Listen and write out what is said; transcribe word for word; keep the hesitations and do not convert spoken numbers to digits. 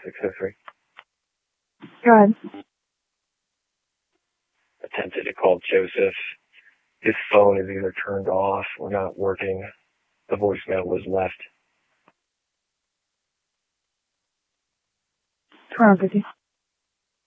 six oh three. Go ahead. Attempted to call Joseph. His phone is either turned off or not working. The voicemail was left. What's wrong with you?